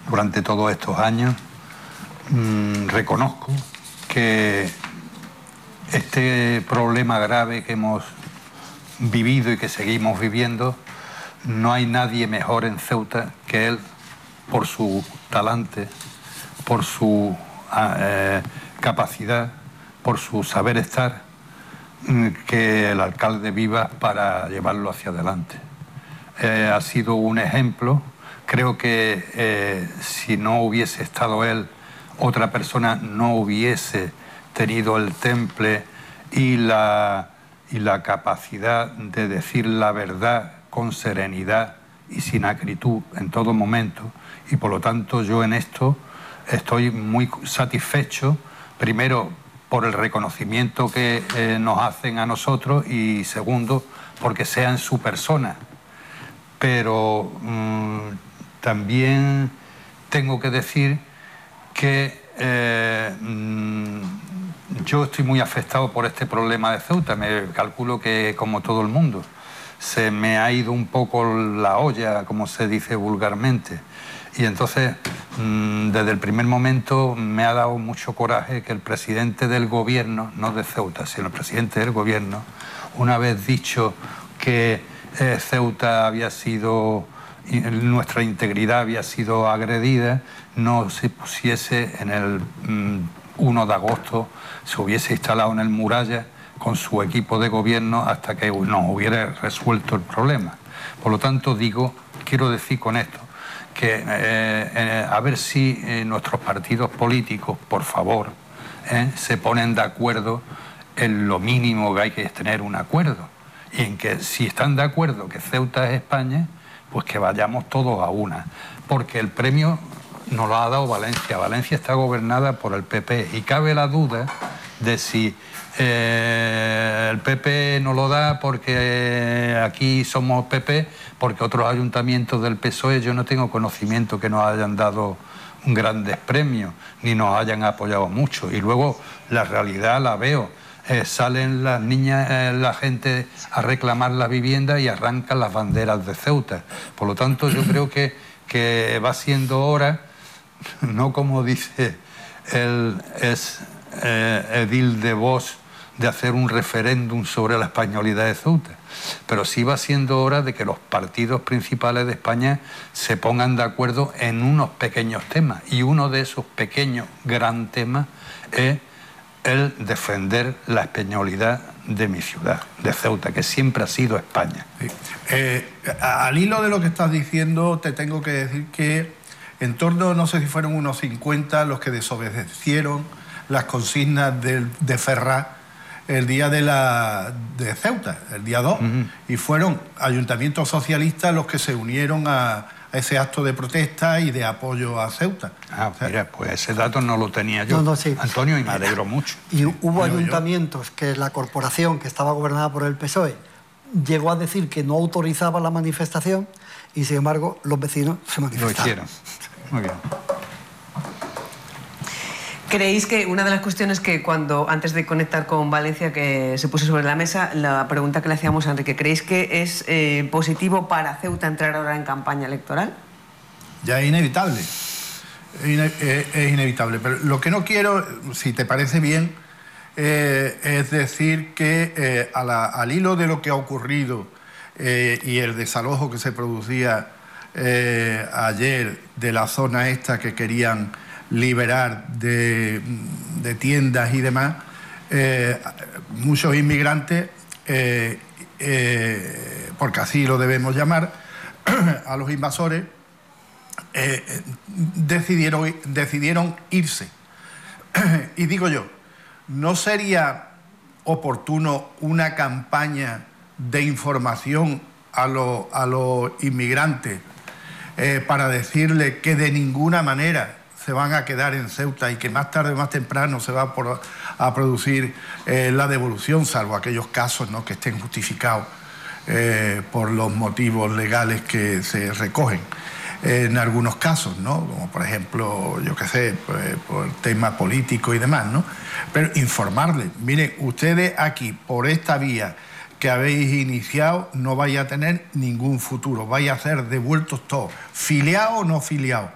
durante todos estos años, reconozco que este problema grave que hemos vivido y que seguimos viviendo, no hay nadie mejor en Ceuta que él, por su talante, por su capacidad, por su saber estar, que el alcalde Vivas para llevarlo hacia adelante. Ha sido un ejemplo. Creo que si no hubiese estado él, otra persona no hubiese tenido el temple y la capacidad de decir la verdad con serenidad y sin acritud en todo momento. Y por lo tanto yo en esto estoy muy satisfecho, primero por el reconocimiento que nos hacen a nosotros y segundo porque sea en su persona. Pero también tengo que decir que yo estoy muy afectado por este problema de Ceuta. Me calculo que, como todo el mundo, se me ha ido un poco la olla, como se dice vulgarmente. Y entonces, desde el primer momento, me ha dado mucho coraje que el presidente del gobierno, no de Ceuta, sino el presidente del gobierno, una vez dicho que Ceuta había sido, nuestra integridad había sido agredida, no se pusiese en el 1 de agosto, se hubiese instalado en el Muralla con su equipo de gobierno hasta que nos hubiera resuelto el problema. Por lo tanto, quiero decir con esto, que a ver si nuestros partidos políticos, por favor, se ponen de acuerdo en lo mínimo que hay que tener un acuerdo. Y en que si están de acuerdo que Ceuta es España, pues que vayamos todos a una. Porque el premio nos lo ha dado Valencia. Valencia está gobernada por el PP y cabe la duda de si el PP no lo da porque aquí somos PP, porque otros ayuntamientos del PSOE yo no tengo conocimiento que nos hayan dado grandes premios ni nos hayan apoyado mucho. Y luego la realidad la veo. Salen las niñas, la gente a reclamar la vivienda y arrancan las banderas de Ceuta. Por lo tanto, yo creo que va siendo hora, no como dice el edil de Vox, de hacer un referéndum sobre la españolidad de Ceuta, pero sí va siendo hora de que los partidos principales de España se pongan de acuerdo en unos pequeños temas, y uno de esos pequeños gran temas es el defender la españolidad de mi ciudad, de Ceuta, que siempre ha sido España. Sí. Al hilo de lo que estás diciendo, te tengo que decir que en torno, no sé si fueron unos 50 los que desobedecieron las consignas de Ferraz el día de Ceuta, el día 2, y fueron ayuntamientos socialistas los que se unieron a ese acto de protesta y de apoyo a Ceuta. Mira, pues ese dato no lo tenía yo, sí. Antonio, y me alegro mucho. Y hubo ayuntamientos que la corporación, que estaba gobernada por el PSOE, llegó a decir que no autorizaba la manifestación y, sin embargo, los vecinos se manifestaron. Lo hicieron. Muy bien. ¿Creéis que una de las cuestiones que antes de conectar con Valencia, que se puso sobre la mesa, la pregunta que le hacíamos a Enrique, ¿creéis que es positivo para Ceuta entrar ahora en campaña electoral? Ya es inevitable. Es inevitable. Pero lo que no quiero, si te parece bien, es decir que al hilo de lo que ha ocurrido y el desalojo que se producía ayer de la zona esta que querían liberar de tiendas y demás, muchos inmigrantes, porque así lo debemos llamar, a los invasores, decidieron irse. Y digo yo, ¿no sería oportuno una campaña de información a los inmigrantes para decirles que de ninguna manera se van a quedar en Ceuta y que más tarde o más temprano se va a producir la devolución, salvo aquellos casos, ¿no?, que estén justificados por los motivos legales que se recogen en algunos casos, ¿no?, como por ejemplo, yo qué sé, por temas políticos y demás, ¿no? Pero informarles, miren, ustedes aquí, por esta vía que habéis iniciado, no vais a tener ningún futuro, vais a ser devueltos todos, filiados o no filiados.